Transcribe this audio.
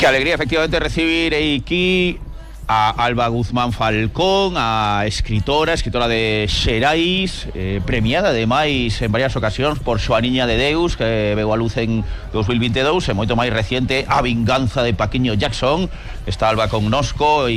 Qué alegría, efectivamente, recibir aquí a Alba Guzmán Falcón, a escritora de Xerais, premiada ademais en varias ocasións por súa Niña de Deus, que veu a luz en 2022, e moito máis reciente A Vinganza de Paquiño Jackson. Está Alba connosco